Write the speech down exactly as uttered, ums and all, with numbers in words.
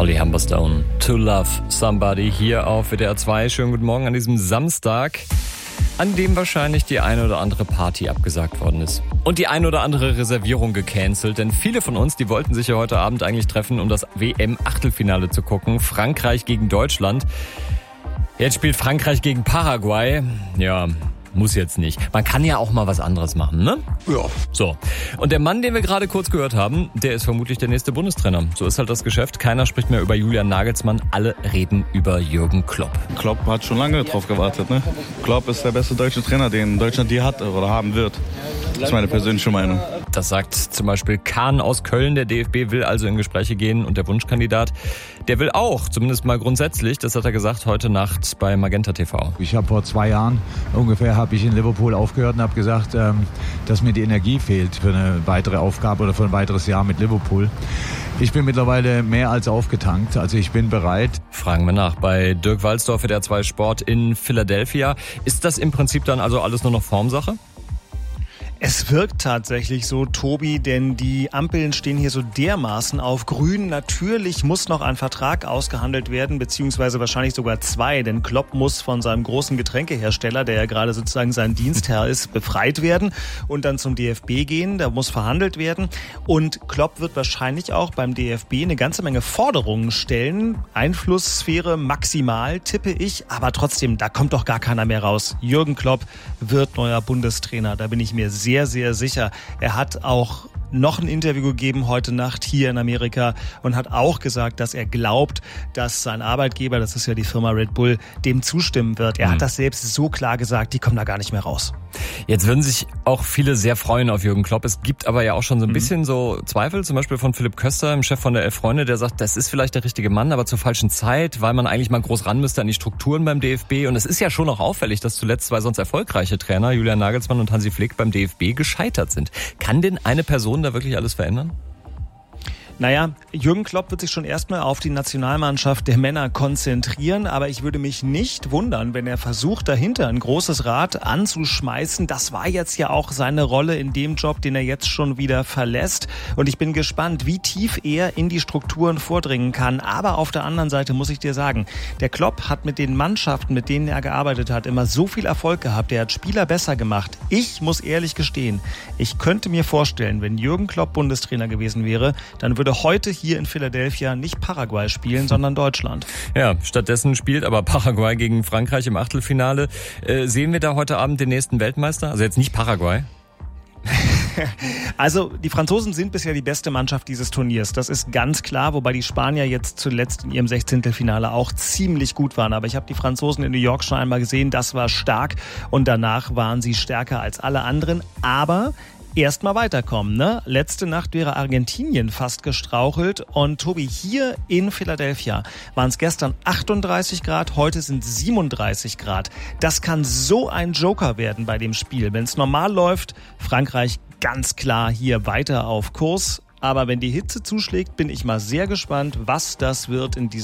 Holly Humberstone, To Love Somebody hier auf W D R zwei. Schönen guten Morgen an diesem Samstag, an dem wahrscheinlich die eine oder andere Party abgesagt worden ist. Und die eine oder andere Reservierung gecancelt, denn viele von uns, die wollten sich ja heute Abend eigentlich treffen, um das W M-Achtelfinale zu gucken. Frankreich gegen Deutschland. Jetzt spielt Frankreich gegen Paraguay. Ja, muss jetzt nicht. Man kann ja auch mal was anderes machen, ne? Ja. So. Und der Mann, den wir gerade kurz gehört haben, der ist vermutlich der nächste Bundestrainer. So ist halt das Geschäft. Keiner spricht mehr über Julian Nagelsmann. Alle reden über Jürgen Klopp. Klopp hat schon lange drauf gewartet, ne? Klopp ist der beste deutsche Trainer, den Deutschland je hat oder haben wird. Das ist meine persönliche Meinung. Das sagt zum Beispiel Kahn aus Köln. Der D F B will also in Gespräche gehen und der Wunschkandidat, der will auch, zumindest mal grundsätzlich, das hat er gesagt heute Nacht bei Magenta T V. Ich habe vor zwei Jahren ungefähr habe ich in Liverpool aufgehört und habe gesagt, ähm, dass mir die Energie fehlt für eine weitere Aufgabe oder für ein weiteres Jahr mit Liverpool. Ich bin mittlerweile mehr als aufgetankt, also ich bin bereit. Fragen wir nach bei Dirk Walzdorf, W D R zwei Sport in Philadelphia. Ist das im Prinzip dann also alles nur noch Formsache? Es wirkt tatsächlich so, Tobi, denn die Ampeln stehen hier so dermaßen auf grün. Natürlich muss noch ein Vertrag ausgehandelt werden, beziehungsweise wahrscheinlich sogar zwei, denn Klopp muss von seinem großen Getränkehersteller, der ja gerade sozusagen sein Dienstherr ist, befreit werden und dann zum D F B gehen. Da muss verhandelt werden und Klopp wird wahrscheinlich auch beim D F B eine ganze Menge Forderungen stellen. Einflusssphäre maximal, tippe ich, aber trotzdem, da kommt doch gar keiner mehr raus. Jürgen Klopp wird neuer Bundestrainer, da bin ich mir sehr sehr, sehr sicher. Er hat auch noch ein Interview gegeben heute Nacht hier in Amerika und hat auch gesagt, dass er glaubt, dass sein Arbeitgeber, das ist ja die Firma Red Bull, dem zustimmen wird. Er mhm. hat das selbst so klar gesagt, die kommen da gar nicht mehr raus. Jetzt würden sich auch viele sehr freuen auf Jürgen Klopp. Es gibt aber ja auch schon so ein bisschen mhm. so Zweifel, zum Beispiel von Philipp Köster, dem Chef von der Elf Freunde, der sagt, das ist vielleicht der richtige Mann, aber zur falschen Zeit, weil man eigentlich mal groß ran müsste an die Strukturen beim D F B. Und es ist ja schon auch auffällig, dass zuletzt zwei sonst erfolgreiche Trainer, Julian Nagelsmann und Hansi Flick, beim D F B gescheitert sind. Kann denn eine Person da wirklich alles verändern? Naja, Jürgen Klopp wird sich schon erstmal auf die Nationalmannschaft der Männer konzentrieren, aber ich würde mich nicht wundern, wenn er versucht, dahinter ein großes Rad anzuschmeißen. Das war jetzt ja auch seine Rolle in dem Job, den er jetzt schon wieder verlässt. Und ich bin gespannt, wie tief er in die Strukturen vordringen kann. Aber auf der anderen Seite muss ich dir sagen, der Klopp hat mit den Mannschaften, mit denen er gearbeitet hat, immer so viel Erfolg gehabt. Er hat Spieler besser gemacht. Ich muss ehrlich gestehen, ich könnte mir vorstellen, wenn Jürgen Klopp Bundestrainer gewesen wäre, dann würde heute hier in Philadelphia nicht Paraguay spielen, sondern Deutschland. Ja, stattdessen spielt aber Paraguay gegen Frankreich im Achtelfinale. Äh, sehen wir da heute Abend den nächsten Weltmeister? Also jetzt nicht Paraguay? Also die Franzosen sind bisher die beste Mannschaft dieses Turniers, das ist ganz klar, wobei die Spanier jetzt zuletzt in ihrem Sechzehntelfinale auch ziemlich gut waren. Aber ich habe die Franzosen in New York schon einmal gesehen, das war stark und danach waren sie stärker als alle anderen. Aber erstmal weiterkommen, ne? Letzte Nacht wäre Argentinien fast gestrauchelt und Tobi, hier in Philadelphia waren es gestern achtunddreißig Grad, heute sind siebenunddreißig Grad. Das kann so ein Joker werden bei dem Spiel. Wenn es normal läuft, Frankreich ganz klar hier weiter auf Kurs. Aber wenn die Hitze zuschlägt, bin ich mal sehr gespannt, was das wird in diesem